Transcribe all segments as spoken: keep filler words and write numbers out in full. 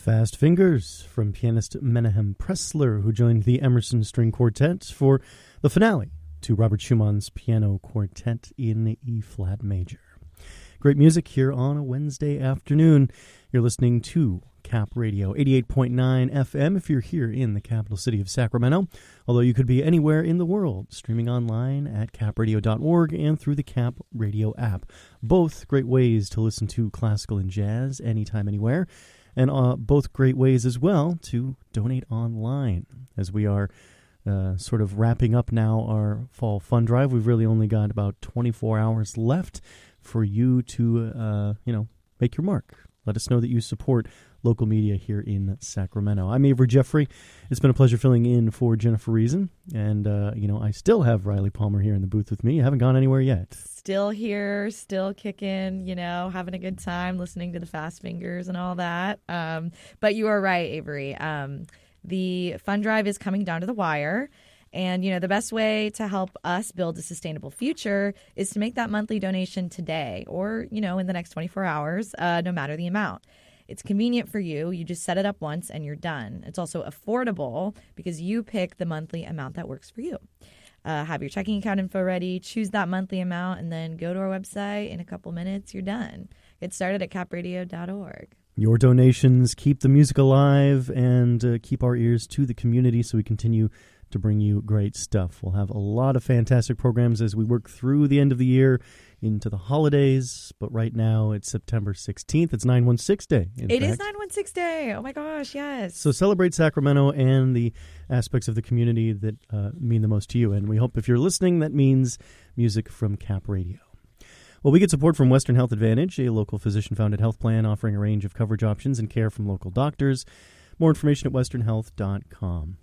Fast Fingers from pianist Menahem Pressler, who joined the Emerson String Quartet for the finale to Robert Schumann's Piano Quartet in E-flat major. Great music here on a Wednesday afternoon. You're listening to Cap Radio, eighty-eight point nine F M if you're here in the capital city of Sacramento, although you could be anywhere in the world, streaming online at cap radio dot org and through the Cap Radio app. Both great ways to listen to classical and jazz anytime, anywhere. And uh, both great ways as well to donate online. As we are uh, sort of wrapping up now our fall fund drive, we've really only got about twenty-four hours left for you to, uh, you know, make your mark. Let us know that you support local media here in Sacramento. I'm Avery Jeffrey. It's been a pleasure filling in for Jennifer Reason. And, uh, you know, I still have Riley Palmer here in the booth with me. I haven't gone anywhere yet. Still here, still kicking, you know, having a good time, listening to the Fast Fingers and all that. Um, but you are right, Avery. Um, the fund drive is coming down to the wire. And, you know, the best way to help us build a sustainable future is to make that monthly donation today or, you know, in the next twenty-four hours, uh, no matter the amount. It's convenient for you. You just set it up once and you're done. It's also affordable because you pick the monthly amount that works for you. Uh, have your checking account info ready, choose that monthly amount, and then go to our website. In a couple minutes, you're done. Get started at cap radio dot org. Your donations keep the music alive and uh, keep our ears to the community so we continue to bring you great stuff. We'll have a lot of fantastic programs as we work through the end of the year into the holidays, but right now it's September sixteenth. It's nine one six Day. It fact. is nine one six Day. Oh my gosh, yes. So celebrate Sacramento and the aspects of the community that uh, mean the most to you. And we hope if you're listening, that means music from Cap Radio. Well, we get support from Western Health Advantage, a local physician-founded health plan offering a range of coverage options and care from local doctors. More information at western health dot com.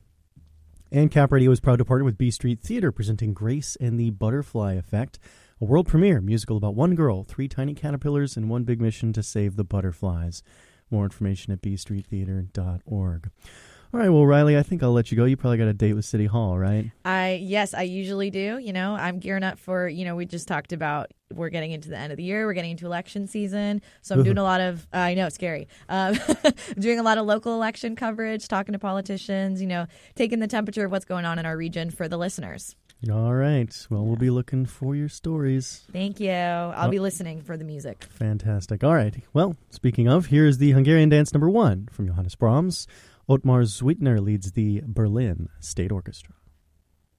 And Cap Radio is proud to partner with B Street Theater, presenting Grace and the Butterfly Effect, a world premiere musical about one girl, three tiny caterpillars, and one big mission to save the butterflies. More information at b street theater dot org. All right, well, Riley, I think I'll let you go. You probably got a date with City Hall, right? I Yes, I usually do. You know, I'm gearing up for, you know, we just talked about we're getting into the end of the year. We're getting into election season. So I'm doing a lot of, uh, I know, it's scary. Um, I'm doing a lot of local election coverage, talking to politicians, you know, taking the temperature of what's going on in our region for the listeners. All right. Well, we'll be looking for your stories. Thank you. I'll oh. be listening for the music. Fantastic. All right. Well, speaking of, here's the Hungarian dance number one from Johannes Brahms. Ottmar Zwittner leads the Berlin State Orchestra.